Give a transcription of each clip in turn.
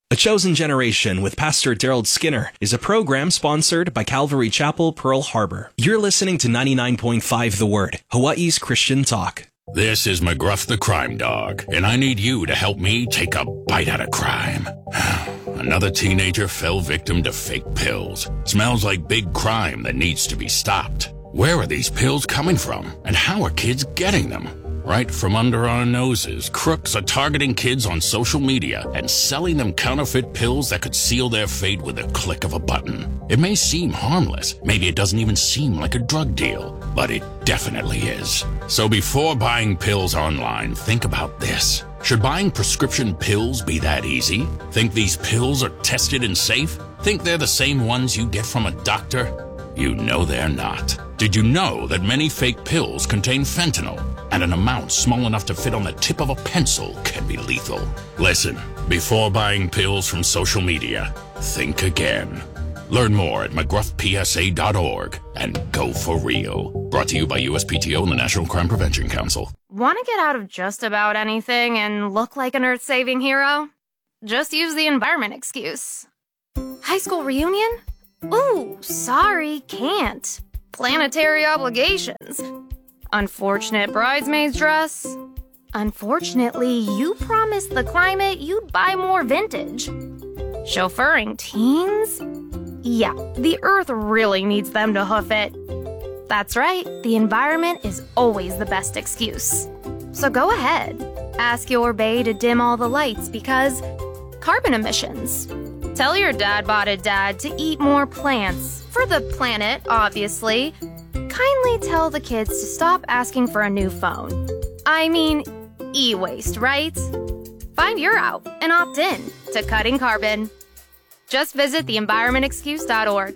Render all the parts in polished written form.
A Chosen Generation with Pastor Daryl Skinner is a program sponsored by Calvary Chapel, Pearl Harbor. You're listening to 99.5 The Word, Hawaii's Christian talk. This is McGruff the Crime Dog, and I need you to help me take a bite out of crime. Another teenager fell victim to fake pills. Smells like big crime that needs to be stopped. Where are these pills coming from, and how are kids getting them? Right from under our noses, crooks are targeting kids on social media and selling them counterfeit pills that could seal their fate with a click of a button. It may seem harmless, maybe it doesn't even seem like a drug deal, but it definitely is. So before buying pills online, think about this. Should buying prescription pills be that easy? Think these pills are tested and safe? Think they're the same ones you get from a doctor? You know they're not. Did you know that many fake pills contain fentanyl, and an amount small enough to fit on the tip of a pencil can be lethal? Listen, before buying pills from social media, think again. Learn more at mcgruffpsa.org and go for real. Brought to you by USPTO and the National Crime Prevention Council. Want to get out of just about anything and look like an earth-saving hero? Just use the environment excuse. High school reunion? Ooh, sorry, can't. Planetary obligations. Unfortunate bridesmaid's dress. Unfortunately, you promised the climate you'd buy more vintage. Chauffeuring teens? Yeah, the earth really needs them to hoof it. That's right, the environment is always the best excuse. So go ahead, ask your bae to dim all the lights because carbon emissions. Tell your dad-botted dad to eat more plants. For the planet, obviously. Kindly tell the kids to stop asking for a new phone. I mean, e-waste, right? Find your out and opt in to cutting carbon. Just visit theenvironmentexcuse.org.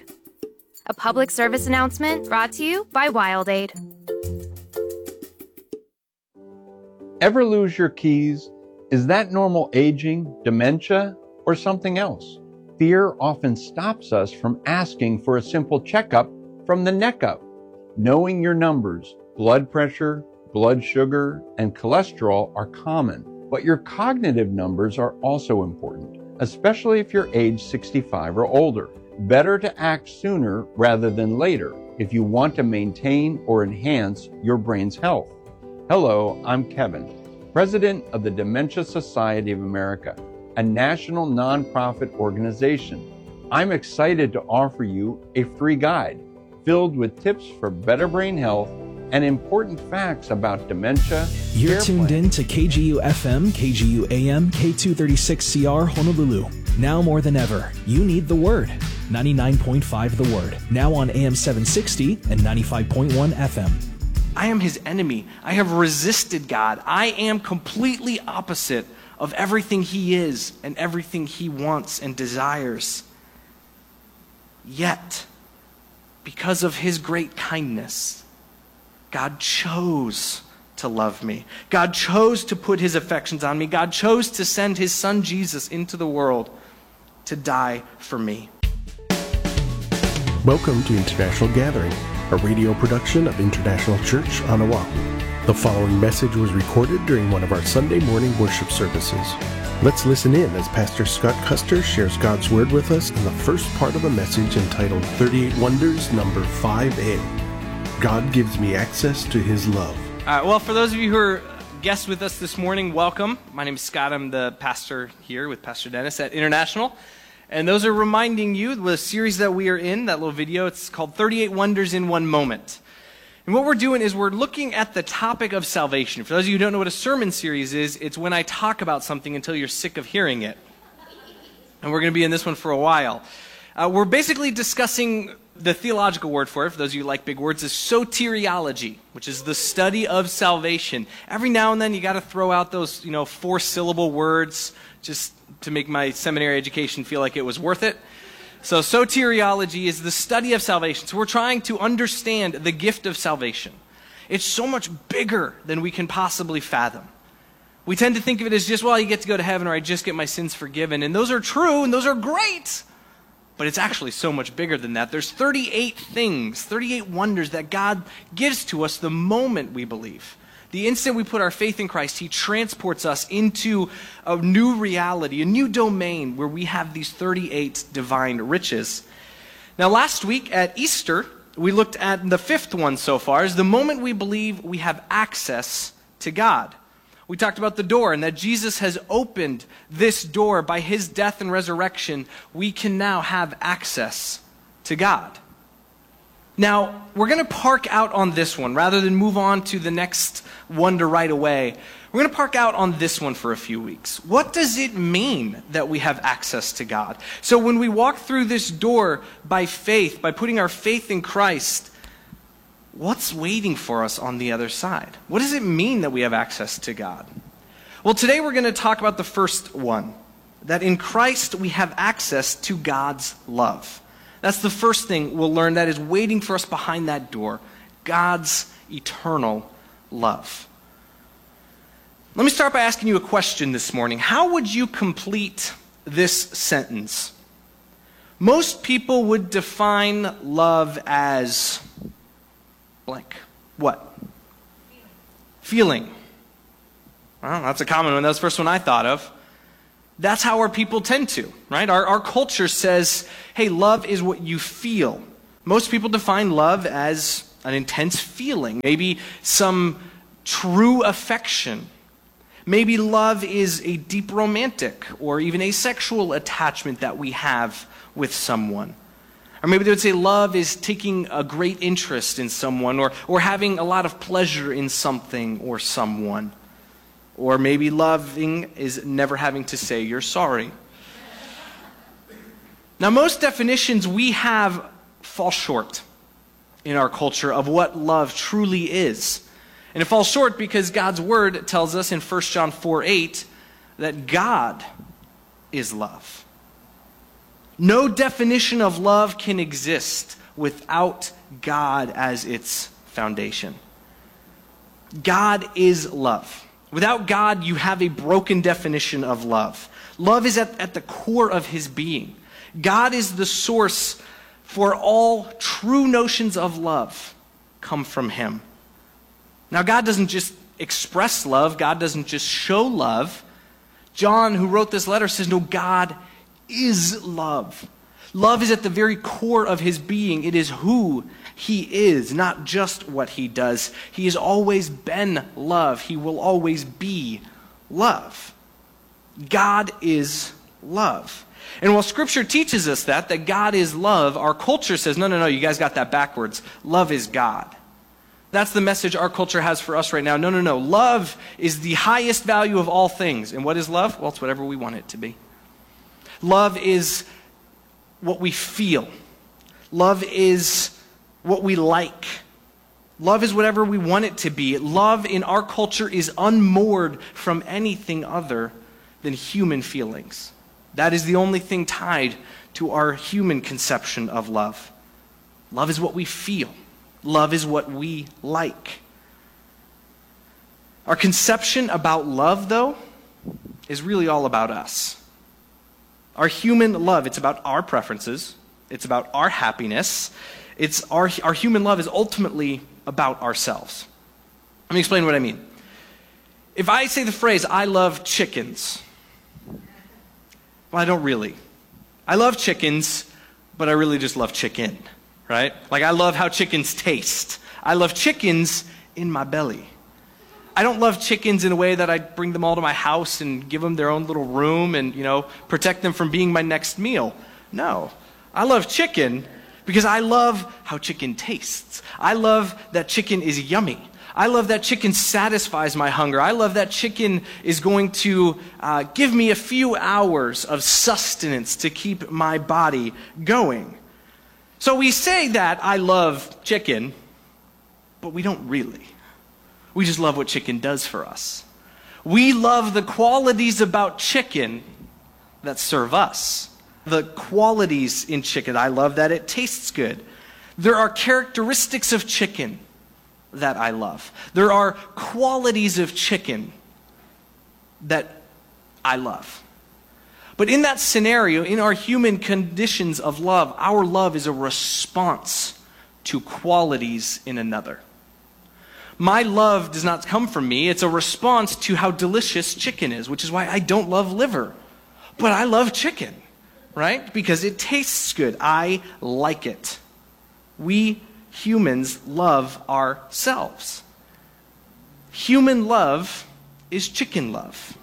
A public service announcement brought to you by WildAid. Ever lose your keys? Is that normal aging, dementia, or something else? Fear often stops us from asking for a simple checkup from the neck up. Knowing your numbers, blood pressure, blood sugar, and cholesterol are common, but your cognitive numbers are also important, especially if you're age 65 or older. Better to act sooner rather than later if you want to maintain or enhance your brain's health. Hello, I'm Kevin, President of the Dementia Society of America, a national nonprofit organization. I'm excited to offer you a free guide filled with tips for better brain health and important facts about dementia. You're tuned in to KGU FM, KGU AM, K236CR Honolulu. Now more than ever, you need the Word. 99.5 The Word. Now on AM 760 and 95.1 FM. I am his enemy. I have resisted God. I am completely opposite of everything he is and everything he wants and desires. Yet, because of his great kindness, God chose to love me. God chose to put his affections on me. God chose to send his son Jesus into the world to die for me. Welcome to International Gathering, a radio production of International Church on Oahu. The following message was recorded during one of our Sunday morning worship services. Let's listen in as Pastor Scott Custer shares God's Word with us in the first part of a message entitled 38 Wonders, number 5A. God gives me access to his love. Well, for those of you who are guests with us this morning, welcome. My name is Scott. I'm the pastor here with Pastor Dennis at International. And those are reminding you, the series that we are in, that little video, it's called 38 Wonders in One Moment. And what we're doing is we're looking at the topic of salvation. For those of you who don't know what a sermon series is, it's when I talk about something until you're sick of hearing it. And we're going to be in this one for a while. We're basically discussing the theological word for it, for those of you who like big words, is soteriology, which is the study of salvation. Every now and then you got to throw out those, 4-syllable words just to make my seminary education feel like it was worth it. So soteriology is the study of salvation. So we're trying to understand the gift of salvation. It's so much bigger than we can possibly fathom. We tend to think of it as just, well, you get to go to heaven or I just get my sins forgiven. And those are true and those are great. But it's actually so much bigger than that. There's 38 things, 38 wonders that God gives to us the moment we believe. The instant we put our faith in Christ, he transports us into a new reality, a new domain where we have these 38 divine riches. Now, last week at Easter, we looked at the fifth one so far, is the moment we believe we have access to God. We talked about the door and that Jesus has opened this door by his death and resurrection. We can now have access to God. Now, we're going to park out on this one rather than move on to the next wonder right away. We're going to park out on this one for a few weeks. What does it mean that we have access to God? So when we walk through this door by faith, by putting our faith in Christ, what's waiting for us on the other side? What does it mean that we have access to God? Well, today we're going to talk about the first one, that in Christ we have access to God's love. That's the first thing we'll learn that is waiting for us behind that door, God's eternal love. Let me start by asking you a question this morning. How would you complete this sentence? Most people would define love as blank. What? Feeling. Well, that's a common one. That's the first one I thought of. That's how our people tend to, right? Our culture says, hey, love is what you feel. Most people define love as an intense feeling, maybe some true affection. Maybe love is a deep romantic or even a sexual attachment that we have with someone. Or maybe they would say love is taking a great interest in someone or having a lot of pleasure in something or someone. Or maybe loving is never having to say you're sorry. Now, most definitions we have fall short in our culture of what love truly is. And it falls short because God's word tells us in 1 John 4:8 that God is love. No definition of love can exist without God as its foundation. God is love. Without God, you have a broken definition of love. Love is at the core of his being. God is the source for all true notions of love come from him. Now, God doesn't just express love. God doesn't just show love. John, who wrote this letter, says, no, God is love. Love is at the very core of his being. It is who he is, not just what he does. He has always been love. He will always be love. God is love. And while Scripture teaches us that God is love, our culture says, no, you guys got that backwards. Love is God. That's the message our culture has for us right now. No. Love is the highest value of all things. And what is love? Well, it's whatever we want it to be. Love is what we feel. Love is what we like. Love is whatever we want it to be. Love in our culture is unmoored from anything other than human feelings. That is the only thing tied to our human conception of love. Love is what we feel. Love is what we like. Our conception about love, though, is really all about us. Our human love, it's about our preferences. It's about our happiness. It's our human love is ultimately about ourselves. Let me explain what I mean. If I say the phrase, I love chickens, well, I don't really. I love chickens, but I really just love chicken, right? Like, I love how chickens taste. I love chickens in my belly. I don't love chickens in a way that I bring them all to my house and give them their own little room and, protect them from being my next meal. No. I love chicken because I love how chicken tastes. I love that chicken is yummy. I love that chicken satisfies my hunger. I love that chicken is going to give me a few hours of sustenance to keep my body going. So we say that I love chicken, but we don't really. We just love what chicken does for us. We love the qualities about chicken that serve us. The qualities in chicken. I love that it tastes good. There are characteristics of chicken that I love. There are qualities of chicken that I love. But in that scenario, in our human conditions of love, our love is a response to qualities in another. My love does not come from me. It's a response to how delicious chicken is, which is why I don't love liver. But I love chicken, right? Because it tastes good. I like it. We humans love ourselves. Human love is chicken love.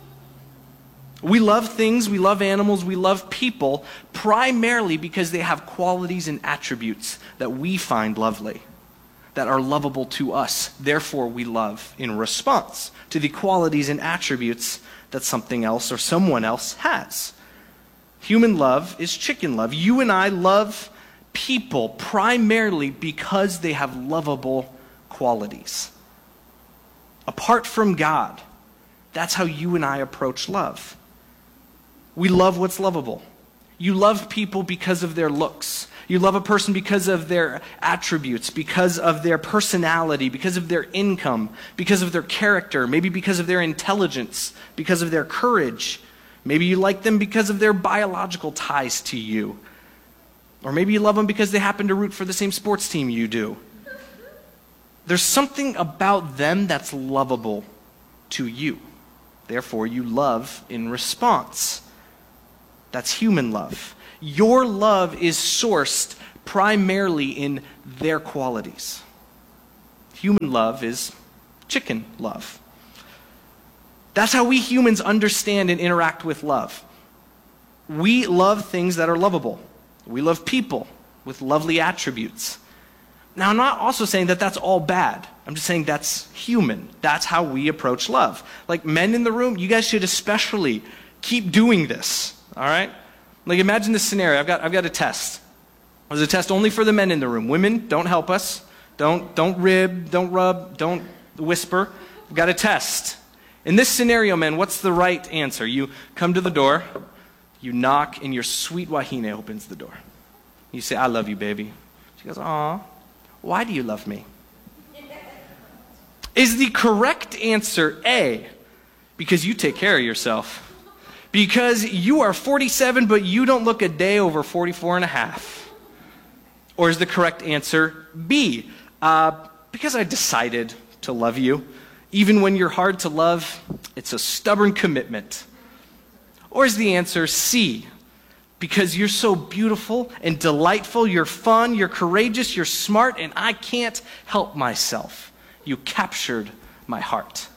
We love things, we love animals, we love people primarily because they have qualities and attributes that we find lovely, that are lovable to us. Therefore, we love in response to the qualities and attributes that something else or someone else has. Human love is chicken love. You and I love people primarily because they have lovable qualities. Apart from God, that's how you and I approach love. We love what's lovable. You love people because of their looks. You love a person because of their attributes, because of their personality, because of their income, because of their character, maybe because of their intelligence, because of their courage. Maybe you like them because of their biological ties to you. Or maybe you love them because they happen to root for the same sports team you do. There's something about them that's lovable to you. Therefore, you love in response. That's human love. Your love is sourced primarily in their qualities. Human love is chicken love. That's how we humans understand and interact with love. We love things that are lovable. We love people with lovely attributes. Now, I'm not also saying that that's all bad. I'm just saying that's human. That's how we approach love. Like men in the room, you guys should especially keep doing this. All right? Like imagine this scenario. I've got a test. There's a test only for the men in the room. Women, don't help us. Don't rib, don't rub, don't whisper. I've got a test. In this scenario, men, what's the right answer? You come to the door, you knock, and your sweet Wahine opens the door. You say, I love you, baby. She goes, aw, why do you love me? Is the correct answer A, because you take care of yourself? Because you are 47, but you don't look a day over 44 and a half? Or is the correct answer B, because I decided to love you? Even when you're hard to love, it's a stubborn commitment. Or is the answer C, because you're so beautiful and delightful, you're fun, you're courageous, you're smart, and I can't help myself. You captured my heart.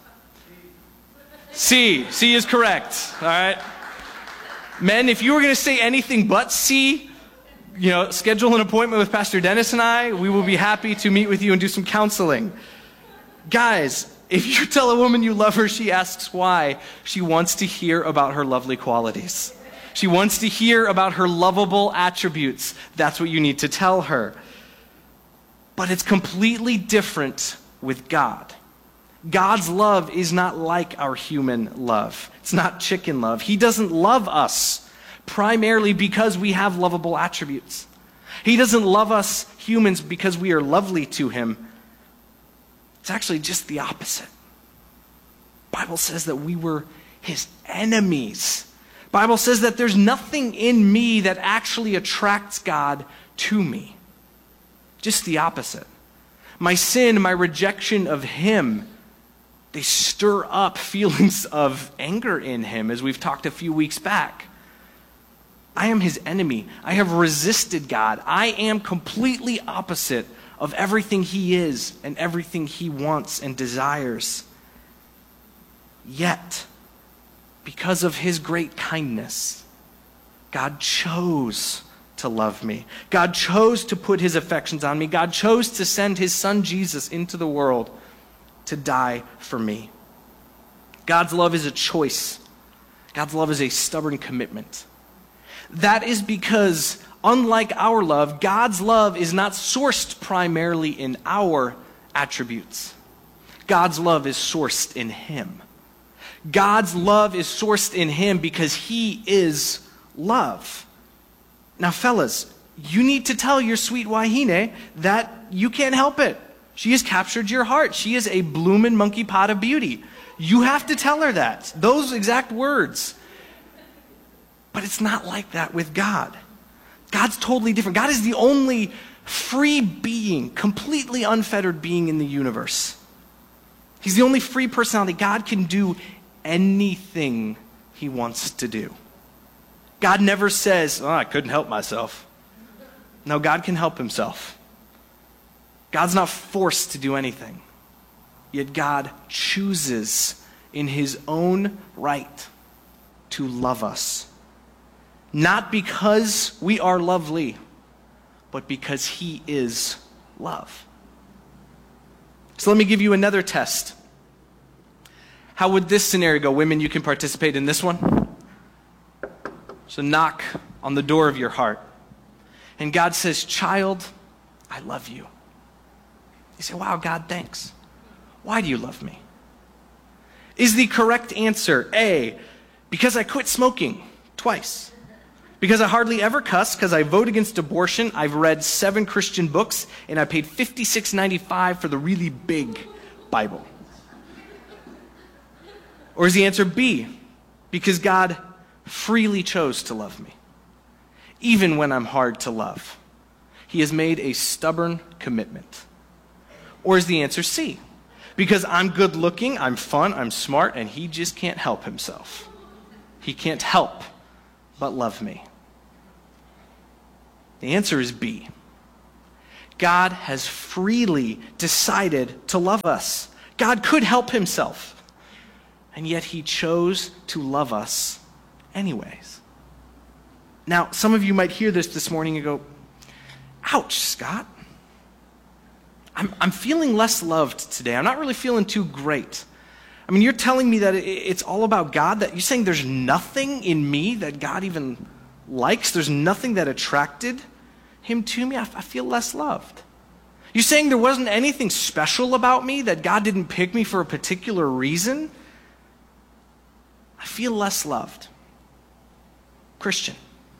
C is correct, all right? Men, if you were going to say anything but C, schedule an appointment with Pastor Dennis and I. We will be happy to meet with you and do some counseling. Guys, if you tell a woman you love her, she asks why. She wants to hear about her lovely qualities. She wants to hear about her lovable attributes. That's what you need to tell her. But it's completely different with God. God's love is not like our human love. It's not chicken love. He doesn't love us primarily because we have lovable attributes. He doesn't love us humans because we are lovely to him. It's actually just the opposite. The Bible says that we were his enemies. The Bible says that there's nothing in me that actually attracts God to me. Just the opposite. My sin, my rejection of him, they stir up feelings of anger in him, as we've talked a few weeks back. I am his enemy. I have resisted God. I am completely opposite of everything he is and everything he wants and desires. Yet, because of his great kindness, God chose to love me. God chose to put his affections on me. God chose to send his son Jesus into the world to die for me. God's love is a choice. God's love is a stubborn commitment. That is because, unlike our love, God's love is not sourced primarily in our attributes. God's love is sourced in him. God's love is sourced in him because he is love. Now, fellas, you need to tell your sweet Wahine that you can't help it. She has captured your heart. She is a bloomin' monkey pot of beauty. You have to tell her that. Those exact words. But it's not like that with God. God's totally different. God is the only free being, completely unfettered being in the universe. He's the only free personality. God can do anything he wants to do. God never says, I couldn't help myself. No, God can help himself. God's not forced to do anything. Yet God chooses in his own right to love us. Not because we are lovely, but because he is love. So let me give you another test. How would this scenario go? Women, you can participate in this one. So knock on the door of your heart. And God says, child, I love you. You say, wow, God, thanks. Why do you love me? Is the correct answer A, because I quit smoking twice? Because I hardly ever cuss, because I vote against abortion, I've read 7 Christian books, and I paid $56.95 for the really big Bible? Or is the answer B, because God freely chose to love me, even when I'm hard to love? He has made a stubborn commitment. Or is the answer C, because I'm good looking, I'm fun, I'm smart, and he just can't help himself? He can't help but love me. The answer is B. God has freely decided to love us. God could help himself, and yet he chose to love us anyways. Now, some of you might hear this morning and go, ouch, Scott. I'm feeling less loved today. I'm not really feeling too great. I mean, you're telling me that it's all about God, that you're saying there's nothing in me that God even likes? There's nothing that attracted him to me? I feel less loved. You're saying there wasn't anything special about me, that God didn't pick me for a particular reason? I feel less loved. Christian,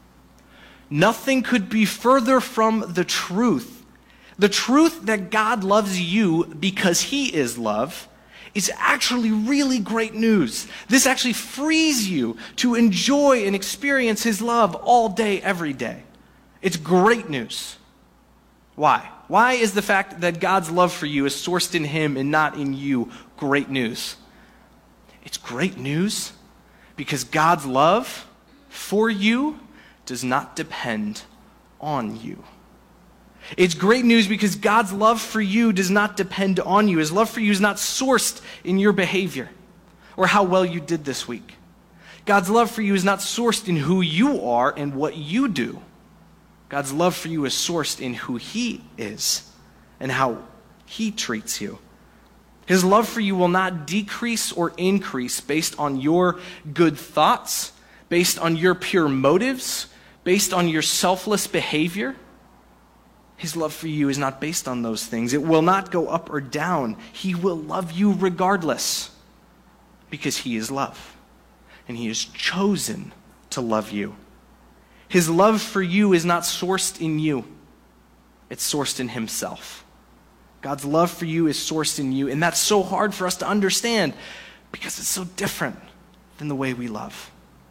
nothing could be further from the truth. The truth that God loves you because he is love is actually really great news. This actually frees you to enjoy and experience his love all day, every day. It's great news. Why? Why is the fact that God's love for you is sourced in him and not in you great news? It's great news because God's love for you does not depend on you. It's great news because God's love for you does not depend on you. His love for you is not sourced in your behavior or how well you did this week. God's love for you is not sourced in who you are and what you do. God's love for you is sourced in who he is and how he treats you. His love for you will not decrease or increase based on your good thoughts, based on your pure motives, based on your selfless behavior. His love for you is not based on those things. It will not go up or down. He will love you regardless because he is love and he has chosen to love you. His love for you is not sourced in you. It's sourced in himself. God's love for you is sourced in you, and that's so hard for us to understand because it's so different than the way we love.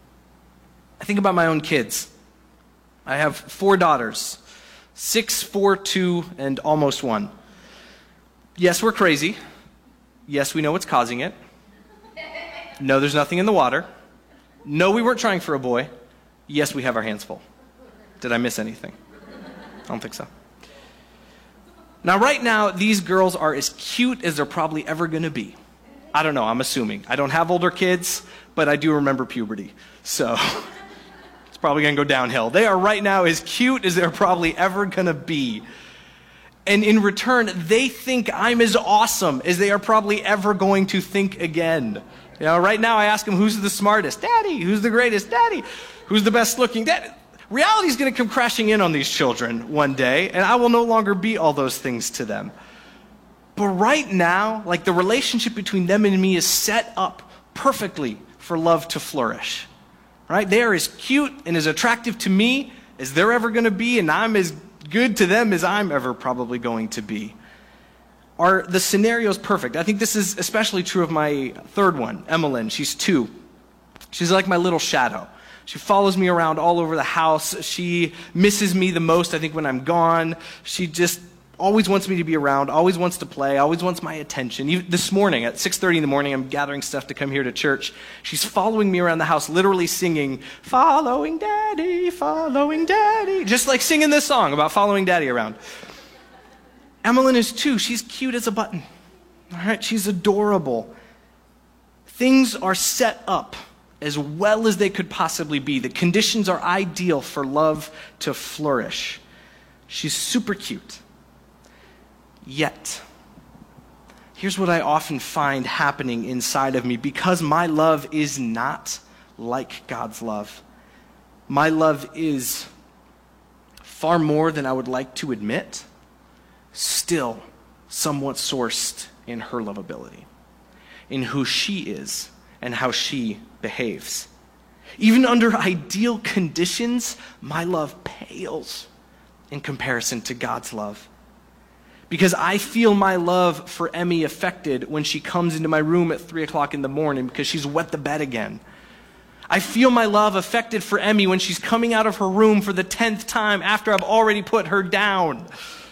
I think about my own kids. I have 4 daughters, 6, 4, 2, and almost 1. Yes, we're crazy. Yes, we know what's causing it. No, there's nothing in the water. No, we weren't trying for a boy. Yes, we have our hands full. Did I miss anything? I don't think so. Now, right now, these girls are as cute as they're probably ever going to be. I don't know, I'm assuming. I don't have older kids, but I do remember puberty. So it's probably going to go downhill. They are right now as cute as they're probably ever going to be. And in return, they think I'm as awesome as they are probably ever going to think again. You know, right now I ask them, who's the smartest? Daddy. Who's the greatest? Daddy. Who's the best looking? Daddy. Reality is going to come crashing in on these children one day, and I will no longer be all those things to them. But right now, like, the relationship between them and me is set up perfectly for love to flourish. Right? They are as cute and as attractive to me as they're ever going to be, and I'm as good to them as I'm ever probably going to be. Are the scenarios perfect? I think this is especially true of my third one, Emmeline. She's 2. She's like my little shadow. She follows me around all over the house. She misses me the most, I think, when I'm gone. She just always wants me to be around, always wants to play, always wants my attention. Even this morning at 6:30 in the morning, I'm gathering stuff to come here to church. She's following me around the house, literally singing, following daddy, just like singing this song about following daddy around. Emmeline is 2. She's cute as a button. All right, she's adorable. Things are set up as well as they could possibly be. The conditions are ideal for love to flourish. She's super cute. Yet, here's what I often find happening inside of me. Because my love is not like God's love. My love is far more than I would like to admit, still somewhat sourced in her lovability, in who she is and how she behaves. Even under ideal conditions, my love pales in comparison to God's love. Because I feel my love for Emmy affected when she comes into my room at 3 o'clock in the morning because she's wet the bed again. I feel my love affected for Emmy when she's coming out of her room for the 10th time after I've already put her down.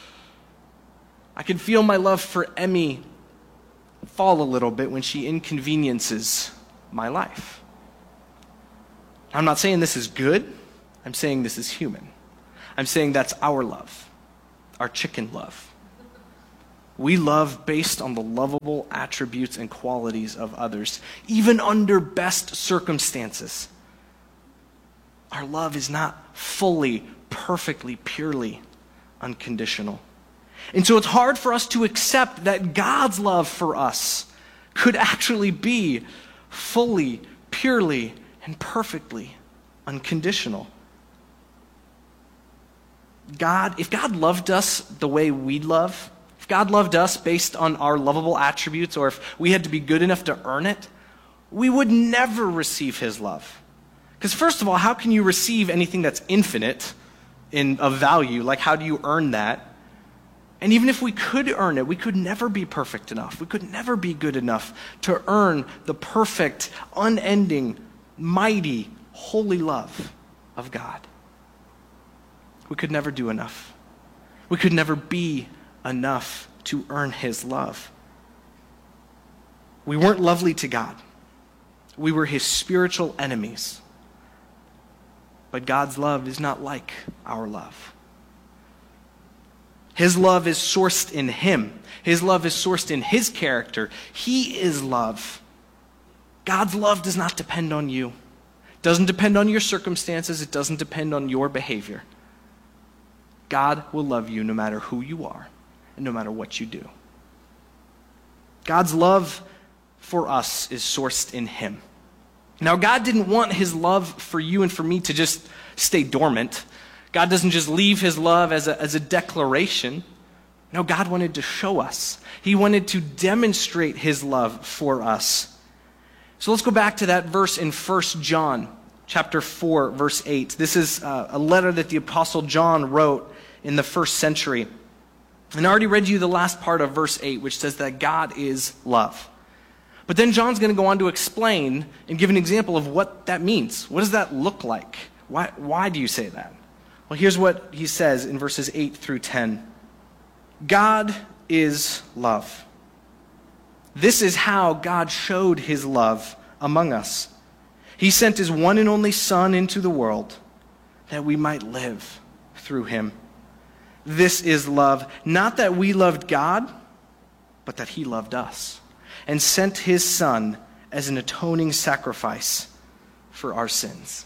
I can feel my love for Emmy fall a little bit when she inconveniences my life. I'm not saying this is good. I'm saying this is human. I'm saying that's our love, our chicken love. We love based on the lovable attributes and qualities of others, even under best circumstances. Our love is not fully, perfectly, purely unconditional. And so it's hard for us to accept that God's love for us could actually be fully, purely, and perfectly unconditional. If God loved us the way we love, if God loved us based on our lovable attributes, or if we had to be good enough to earn it, we would never receive his love. Because first of all, how can you receive anything that's infinite of value? Like, how do you earn that? And even if we could earn it, we could never be perfect enough. We could never be good enough to earn the perfect, unending, mighty, holy love of God. We could never do enough. We could never be enough to earn his love. We weren't lovely to God. We were his spiritual enemies. But God's love is not like our love. His love is sourced in him. His love is sourced in his character. He is love. God's love does not depend on you. It doesn't depend on your circumstances. It doesn't depend on your behavior. God will love you no matter who you are and no matter what you do. God's love for us is sourced in him. Now, God didn't want his love for you and for me to just stay dormant. God doesn't just leave his love as a declaration. No, God wanted to show us. He wanted to demonstrate his love for us. So let's go back to that verse in 1 John chapter 4, verse 8. This is a letter that the Apostle John wrote in the first century. And I already read you the last part of verse 8, which says that God is love. But then John's going to go on to explain and give an example of what that means. What does that look like? Why do you say that? Well, here's what he says in verses 8 through 10. God is love. This is how God showed his love among us. He sent his one and only Son into the world that we might live through him. This is love, not that we loved God, but that he loved us and sent his Son as an atoning sacrifice for our sins.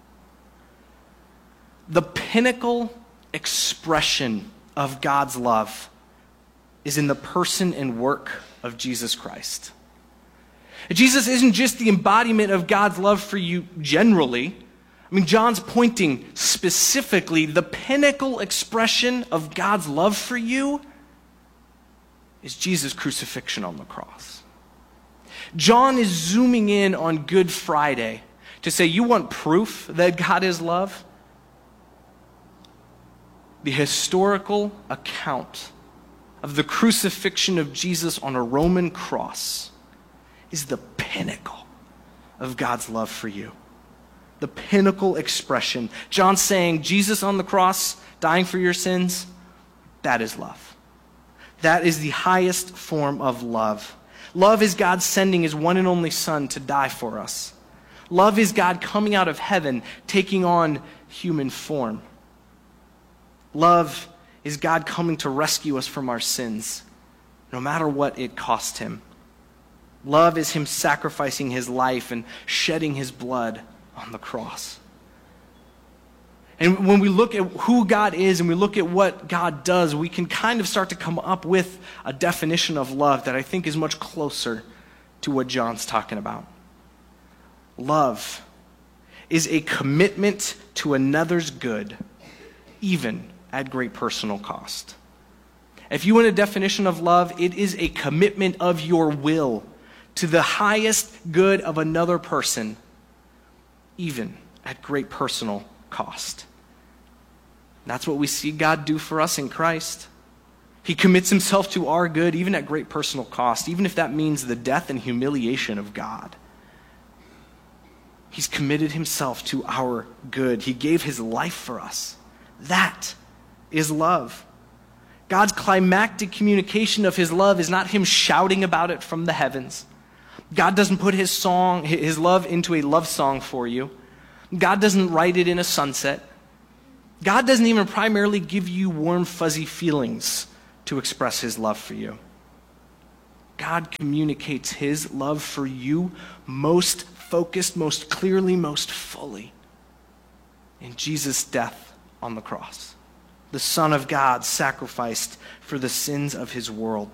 The pinnacle expression of God's love is in the person and work of Jesus Christ. Jesus isn't just the embodiment of God's love for you generally. I mean, John's pointing specifically, the pinnacle expression of God's love for you is Jesus' crucifixion on the cross. John is zooming in on Good Friday to say, you want proof that God is love? The historical account of the crucifixion of Jesus on a Roman cross is the pinnacle of God's love for you. The pinnacle expression. John's saying Jesus on the cross, dying for your sins, that is love. That is the highest form of love. Love is God sending his one and only Son to die for us. Love is God coming out of heaven, taking on human form. Love is God coming to rescue us from our sins, no matter what it cost him. Love is him sacrificing his life and shedding his blood on the cross. And when we look at who God is and we look at what God does, we can kind of start to come up with a definition of love that I think is much closer to what John's talking about. Love is a commitment to another's good, even at great personal cost. If you want a definition of love, it is a commitment of your will to the highest good of another person, even at great personal cost. That's what we see God do for us in Christ. He commits himself to our good, even at great personal cost, even if that means the death and humiliation of God. He's committed himself to our good. He gave his life for us. That is love. God's climactic communication of his love is not him shouting about it from the heavens. God doesn't put his love into a love song for you. God doesn't write it in a sunset. God doesn't even primarily give you warm, fuzzy feelings to express his love for you. God communicates his love for you most focused, most clearly, most fully in Jesus' death on the cross. The Son of God sacrificed for the sins of his world.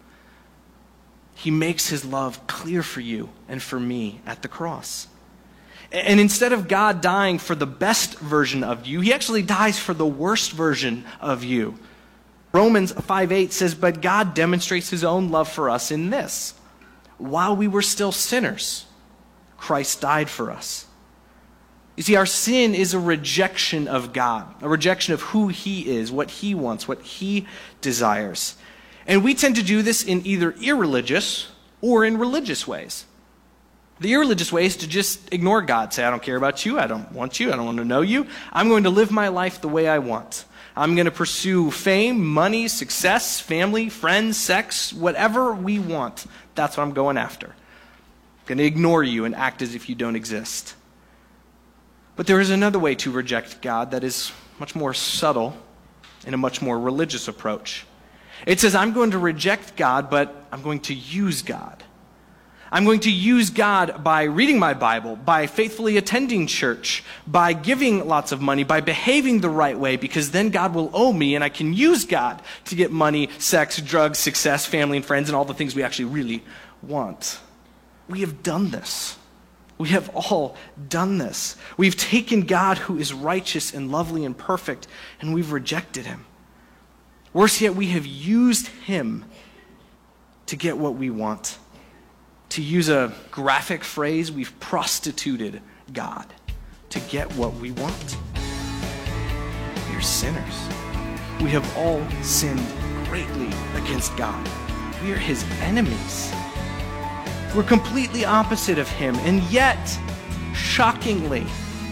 He makes his love clear for you and for me at the cross. And instead of God dying for the best version of you, he actually dies for the worst version of you. Romans 5:8 says, "But God demonstrates his own love for us in this: while we were still sinners, Christ died for us." You see, our sin is a rejection of God, a rejection of who he is, what he wants, what he desires. And we tend to do this in either irreligious or in religious ways. The irreligious way is to just ignore God. Say, I don't care about you. I don't want you. I don't want to know you. I'm going to live my life the way I want. I'm going to pursue fame, money, success, family, friends, sex, whatever we want. That's what I'm going after. I'm going to ignore you and act as if you don't exist. But there is another way to reject God that is much more subtle and a much more religious approach. It says, I'm going to reject God, but I'm going to use God. I'm going to use God by reading my Bible, by faithfully attending church, by giving lots of money, by behaving the right way, because then God will owe me and I can use God to get money, sex, drugs, success, family and friends, and all the things we actually really want. We have done this. We have all done this. We've taken God, who is righteous and lovely and perfect, and we've rejected him. Worse yet, we have used him to get what we want. To use a graphic phrase, we've prostituted God to get what we want. We are sinners. We have all sinned greatly against God. We are his enemies. We're completely opposite of him, and yet, shockingly,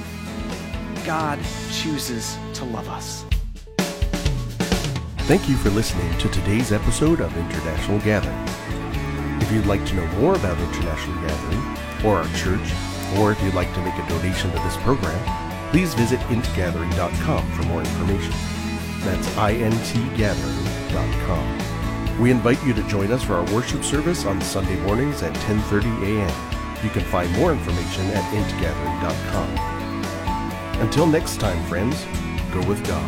God chooses to love us. Thank you for listening to today's episode of International Gathering. If you'd like to know more about International Gathering or our church, or if you'd like to make a donation to this program, please visit intgathering.com for more information. That's intgathering.com. We invite you to join us for our worship service on Sunday mornings at 10:30 a.m. You can find more information at intgathering.com. Until next time, friends, go with God.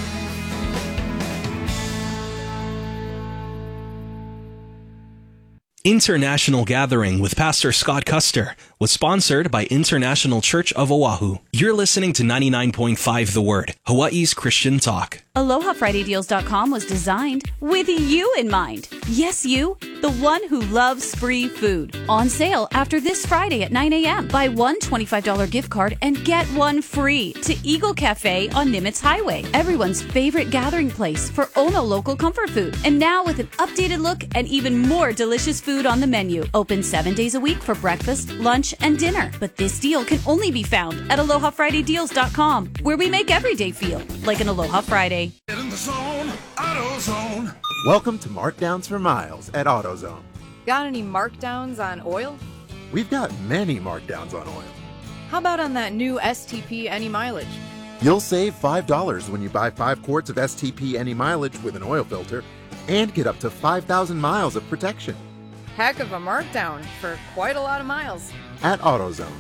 International Gathering with Pastor Scott Custer was sponsored by International Church of Oahu. You're listening to 99.5 The Word, Hawaii's Christian talk. AlohaFridayDeals.com was designed with you in mind. Yes, you, the one who loves free food. On sale after this Friday at 9 a.m. Buy one $25 gift card and get one free to Eagle Cafe on Nimitz Highway. Everyone's favorite gathering place for Ono local comfort food. And now with an updated look and even more delicious food on the menu. Open 7 days a week for breakfast, lunch, and dinner. But this deal can only be found at AlohaFridayDeals.com, where we make every day feel like an Aloha Friday. the zone, AutoZone. Welcome to Markdowns for Miles at AutoZone. Got any markdowns on oil? We've got many markdowns on oil. How about on that new STP Any Mileage? You'll save $5 when you buy 5 quarts of STP Any Mileage with an oil filter and get up to 5,000 miles of protection. Heck of a markdown for quite a lot of miles. At AutoZone.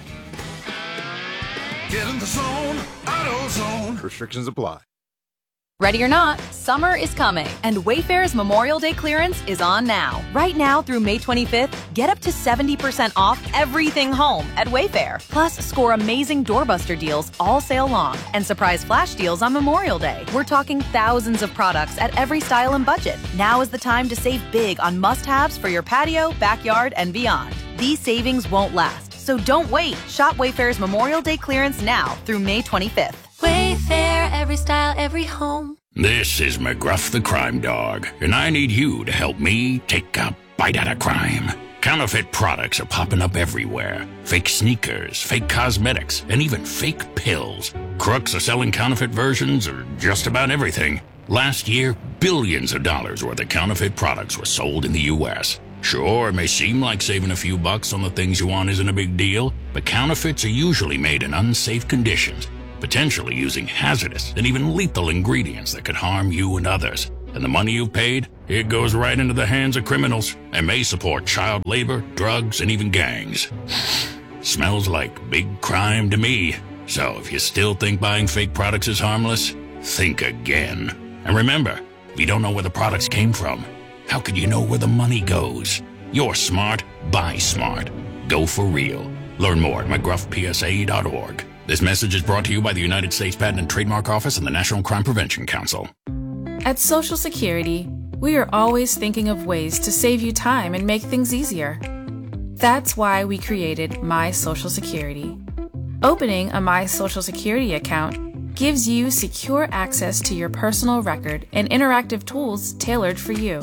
Get in the zone, AutoZone. Restrictions apply. Ready or not, summer is coming, and Wayfair's Memorial Day clearance is on now. Right now through May 25th, get up to 70% off everything home at Wayfair. Plus, score amazing doorbuster deals all sale long and surprise flash deals on Memorial Day. We're talking thousands of products at every style and budget. Now is the time to save big on must-haves for your patio, backyard, and beyond. These savings won't last, so don't wait. Shop Wayfair's Memorial Day clearance now through May 25th. Wayfair, every style, every home. This is McGruff the Crime Dog, and I need you to help me take a bite out of crime. Counterfeit products are popping up everywhere. Fake sneakers, fake cosmetics, and even fake pills. Crooks are selling counterfeit versions of just about everything. Last year, billions of dollars worth of counterfeit products were sold in the U.S. Sure, it may seem like saving a few bucks on the things you want isn't a big deal, but counterfeits are usually made in unsafe conditions, potentially using hazardous and even lethal ingredients that could harm you and others. And the money you've paid, it goes right into the hands of criminals and may support child labor, drugs, and even gangs. Smells like big crime to me. So if you still think buying fake products is harmless, think again. And remember, if you don't know where the products came from, how could you know where the money goes? You're smart, buy smart. Go for real. Learn more at mcgruffpsa.org. This message is brought to you by the United States Patent and Trademark Office and the National Crime Prevention Council. At Social Security, we are always thinking of ways to save you time and make things easier. That's why we created My Social Security. Opening a My Social Security account gives you secure access to your personal record and interactive tools tailored for you.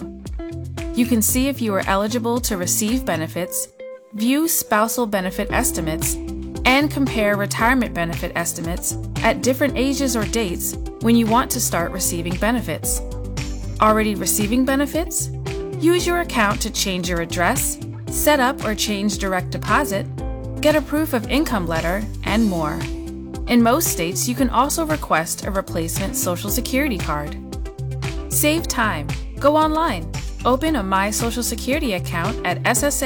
You can see if you are eligible to receive benefits, view spousal benefit estimates, and compare retirement benefit estimates at different ages or dates when you want to start receiving benefits. Already receiving benefits? Use your account to change your address, set up or change direct deposit, get a proof of income letter, and more. In most states, you can also request a replacement Social Security card. Save time. Go online. Open a My Social Security account at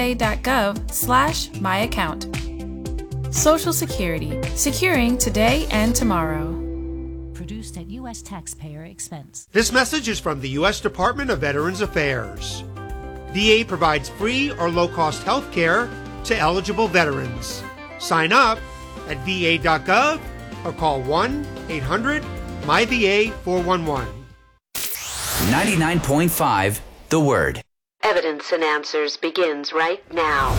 ssa.gov/myaccount. Social Security, securing today and tomorrow. Produced at U.S. taxpayer expense. This message is from the U.S. Department of Veterans Affairs. VA provides free or low-cost health care to eligible veterans. Sign up at va.gov or call 1-800-MyVA411. 99.5 The Word. Evidence and Answers begins right now.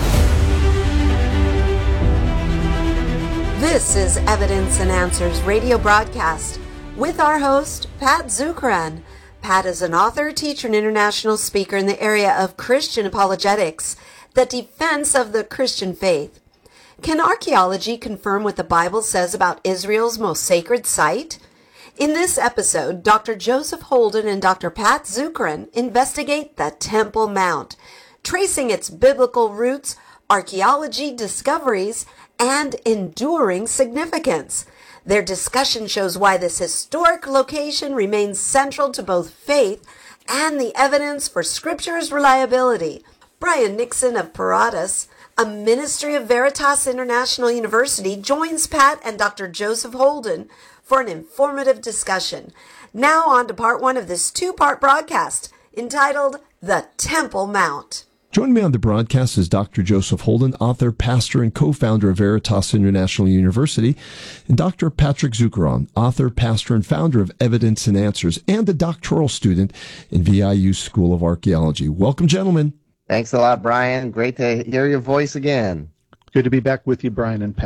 This is Evidence and Answers radio broadcast with our host, Pat Zukeran. Pat is an author, teacher, and international speaker in the area of Christian apologetics, the defense of the Christian faith. Can archaeology confirm what the Bible says about Israel's most sacred site? In this episode, Dr. Joseph Holden and Dr. Pat Zukeran investigate the Temple Mount, tracing its biblical roots, archaeology discoveries, and enduring significance. Their discussion shows why this historic location remains central to both faith and the evidence for Scripture's reliability. Brian Nixon of Paratus, a ministry of Veritas International University, joins Pat and Dr. Joseph Holden for an informative discussion. Now on to part one of this two-part broadcast entitled The Temple Mount. Joining me on the broadcast is Dr. Joseph Holden, author, pastor, and co-founder of Veritas International University, and Dr. Patrick Zukeran, author, pastor, and founder of Evidence and Answers, and a doctoral student in VIU School of Archaeology. Welcome, gentlemen. Thanks a lot, Brian. Great to hear your voice again. Good to be back with you, Brian and Pat.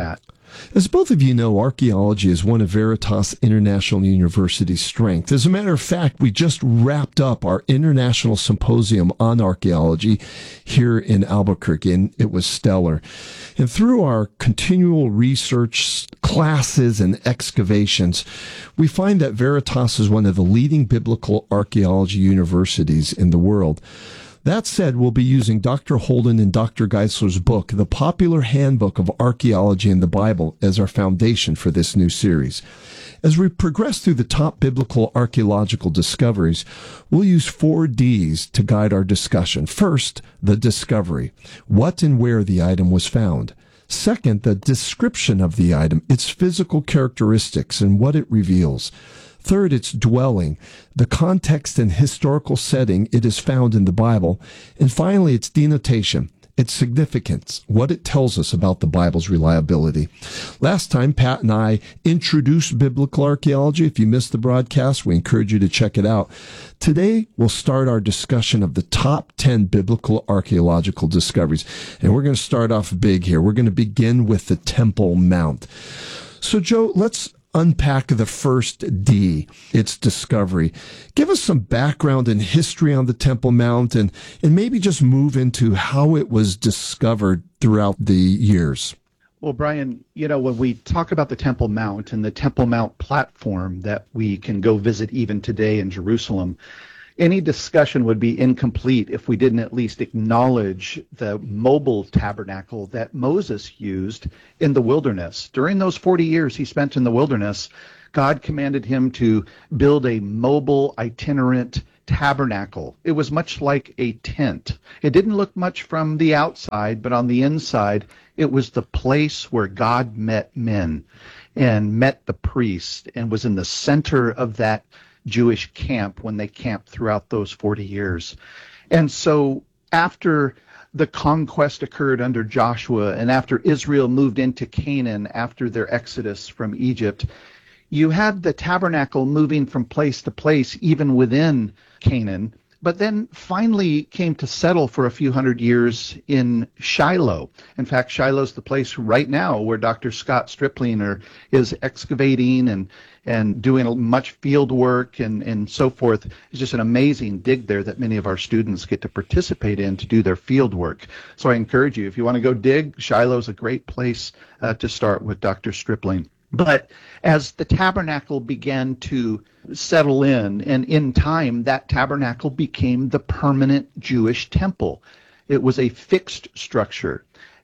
As both of you know, archaeology is one of Veritas International University's strengths. As a matter of fact, we just wrapped up our International Symposium on Archaeology here in Albuquerque, and it was stellar. And through our continual research, classes, and excavations, we find that Veritas is one of the leading biblical archaeology universities in the world. That said, we'll be using Dr. Holden and Dr. Geisler's book, The Popular Handbook of Archaeology and the Bible, as our foundation for this new series. As we progress through the top biblical archaeological discoveries, we'll use 4 Ds to guide our discussion. First, the discovery, what and where the item was found. Second, the description of the item, its physical characteristics and what it reveals. Third, its dwelling, the context and historical setting it is found in the Bible. And finally, its denotation, its significance, what it tells us about the Bible's reliability. Last time, Pat and I introduced biblical archaeology. If you missed the broadcast, we encourage you to check it out. Today, we'll start our discussion of the top 10 biblical archaeological discoveries. And we're going to start off big here. We're going to begin with the Temple Mount. So, Joe, let's unpack the first D, its discovery. Give us some background and history on the Temple Mount and maybe just move into how it was discovered throughout the years. Well, Brian, when we talk about the Temple Mount and the Temple Mount platform that we can go visit even today in Jerusalem, any discussion would be incomplete if we didn't at least acknowledge the mobile tabernacle that Moses used in the wilderness. During those 40 years he spent in the wilderness, God commanded him to build a mobile, itinerant tabernacle. It was much like a tent. It didn't look much from the outside, but on the inside, it was the place where God met men and met the priest and was in the center of that Jewish camp when they camped throughout those 40 years. And so after the conquest occurred under Joshua and after Israel moved into Canaan after their exodus from Egypt, you had the tabernacle moving from place to place even within Canaan, but then finally came to settle for a few hundred years in Shiloh. In fact, Shiloh's the place right now where Dr. Scott Stripling is excavating and doing much field work and so forth. It's just an amazing dig there that many of our students get to participate in to do their field work. So I encourage you, if you want to go dig, Shiloh's a great place to start with Dr. Stripling. But as the tabernacle began to settle in, and in time, that tabernacle became the permanent Jewish temple. It was a fixed structure,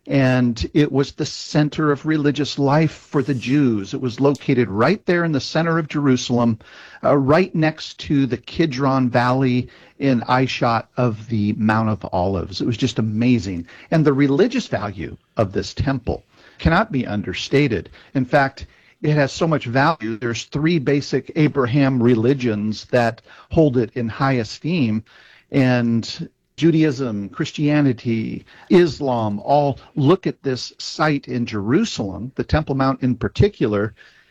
and it was the center of religious life for the Jews. It was located right there in the center of Jerusalem, right next to the Kidron Valley in eyeshot of the Mount of Olives. It was just amazing. And the religious value of this temple cannot be understated. In fact, it has so much value. There's 3 basic Abraham religions that hold it in high esteem, and Judaism, Christianity, Islam all look at this site in Jerusalem, the Temple Mount in particular,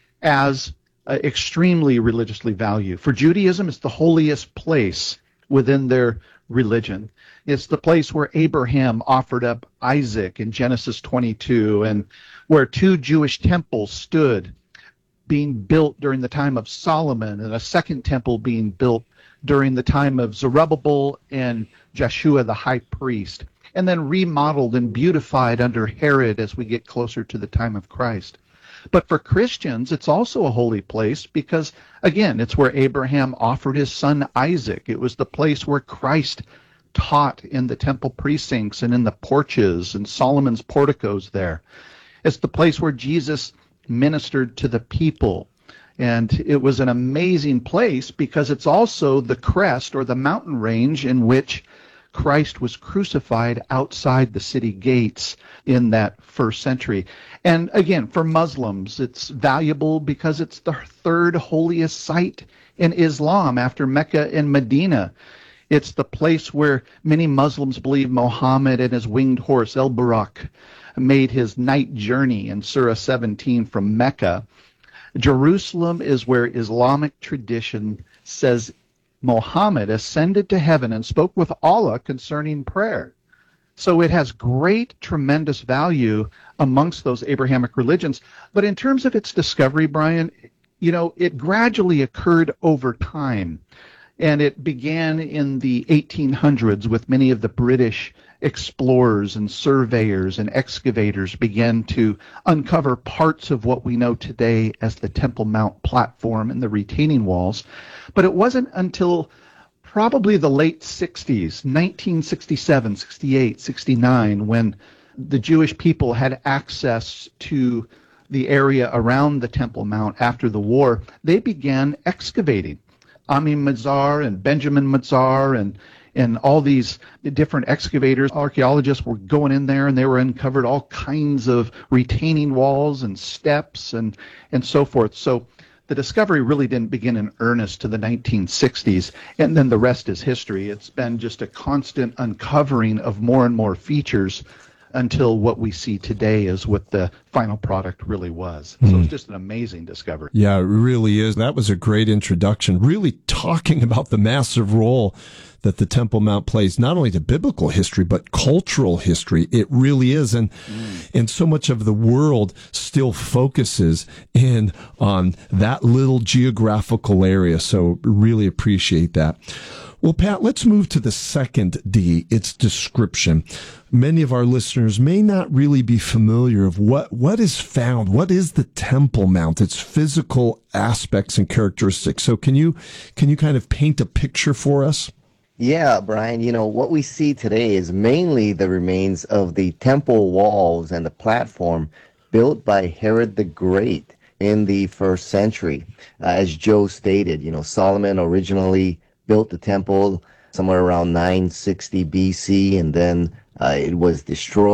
as extremely religiously valued. For Judaism, it's the holiest place within their religion. It's the place where Abraham offered up Isaac in Genesis 22, and where 2 Jewish temples stood being built during the time of Solomon, and a second temple being built during the time of Zerubbabel and Joshua the high priest, and then remodeled and beautified under Herod as we get closer to the time of Christ. But for Christians, it's also a holy place because, again, it's where Abraham offered his son Isaac. It was the place where Christ taught in the temple precincts and in the porches and Solomon's porticos there. It's the place where Jesus ministered to the people. And it was an amazing place because it's also the crest or the mountain range in which Christ was crucified outside the city gates in that first century. And again, for Muslims, it's valuable because it's the 3rd holiest site in Islam after Mecca and Medina. It's the place where many Muslims believe Muhammad and his winged horse, El Buraq, made his night journey in Surah 17 from Mecca. Jerusalem is where Islamic tradition says Muhammad ascended to heaven and spoke with Allah concerning prayer. So it has great, tremendous value amongst those Abrahamic religions. But in terms of its discovery, Brian, it gradually occurred over time. And it began in the 1800s with many of the British explorers and surveyors and excavators began to uncover parts of what we know today as the Temple Mount platform and the retaining walls. But it wasn't until probably the late 60s, 1967, 68, 69, when the Jewish people had access to the area around the Temple Mount after the war, they began excavating. Ami Mazar and Benjamin Mazar and all these different excavators, archaeologists were going in there, and they were uncovered all kinds of retaining walls and steps and so forth. So the discovery really didn't begin in earnest to the 1960s, and then the rest is history. It's been just a constant uncovering of more and more features until what we see today is what the final product really was. So it's just an amazing discovery. Yeah, it really is. That was a great introduction, really talking about the massive role that the Temple Mount plays, not only to biblical history, but cultural history. It really is. And so much of the world still focuses in on that little geographical area. So really appreciate that. Well, Pat, let's move to the second D, its description. Many of our listeners may not really be familiar of what is found. What is the Temple Mount, its physical aspects and characteristics? So can you kind of paint a picture for us? Yeah, Brian, what we see today is mainly the remains of the temple walls and the platform built by Herod the Great in the 1st century. As Joe stated, Solomon originally built the temple somewhere around 960 BC, and then it was destroyed.